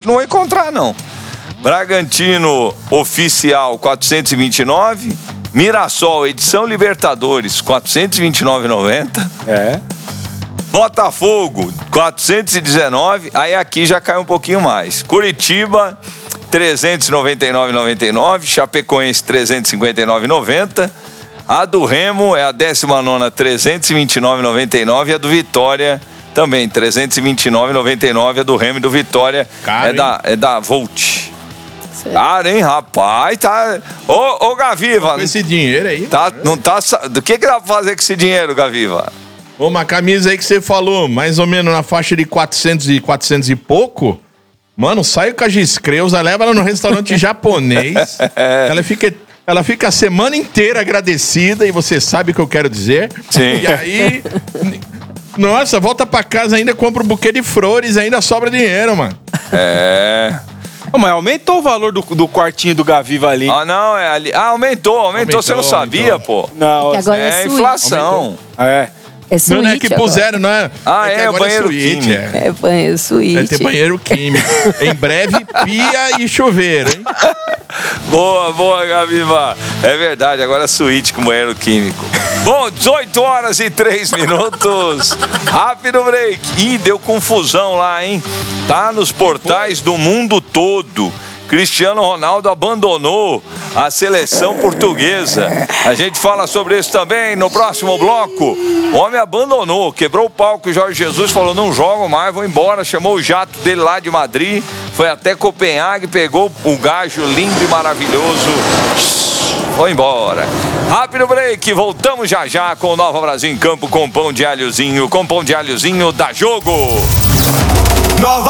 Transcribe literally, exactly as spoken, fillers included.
não vou encontrar, não. Bragantino Oficial, quatrocentos e vinte e nove. Mirassol, edição Libertadores, quatrocentos e vinte e nove reais e noventa centavos. É. Botafogo, quatrocentos e dezenove. Aí aqui já cai um pouquinho mais. Curitiba, trezentos e noventa e nove reais e noventa e nove centavos. Chapecoense, trezentos e cinquenta e nove reais e noventa centavos. A do Remo é a décima nona, trezentos e vinte e nove reais e noventa e nove centavos. E a do Vitória também, trezentos e vinte e nove reais e noventa e nove centavos. A do Remo e do Vitória Caro, é, da, é da Volt. Cara, hein, rapaz, tá... Ô, ô Gaviva... Com esse dinheiro aí... Tá, não tá... Do que que dá pra fazer com esse dinheiro, Gaviva? Ô, uma camisa aí que você falou, mais ou menos na faixa de quatrocentos e quatrocentos e pouco... Mano, sai com a Giscreusa, leva ela no restaurante japonês. Ela fica... Ela fica a semana inteira agradecida, e você sabe o que eu quero dizer. Sim. E aí... Nossa, volta pra casa ainda, compra um buquê de flores, ainda sobra dinheiro, mano. É... Oh, mas aumentou o valor do, do quartinho do Gaviva ali. Ah, não, é ali. Ah, aumentou, aumentou. Aumentou, Você não sabia, aumentou. pô? Não, Que agora É, é suíte. inflação. é. É suíte Não é que agora. puseram, não é? Ah, que é, agora o banheiro suíte, químico. é. É banheiro suíte. Vai ter banheiro químico. Em breve, pia e chuveiro, hein? Boa, boa, Gaviva. É verdade, agora é suíte com banheiro químico. Bom, dezoito horas e três minutos. Rápido break. Ih, deu confusão lá, hein? Tá nos portais do mundo todo. Cristiano Ronaldo abandonou a seleção portuguesa. A gente fala sobre isso também no próximo bloco. O homem abandonou, quebrou o palco. O Jorge Jesus falou, não jogo mais, vou embora. Chamou o jato dele lá de Madrid, foi até Copenhague, pegou o gajo lindo e maravilhoso, foi embora. Rápido break, voltamos já já com o Nova Brasil em Campo, com pão de alhozinho, com pão de alhozinho da Jogo. Nova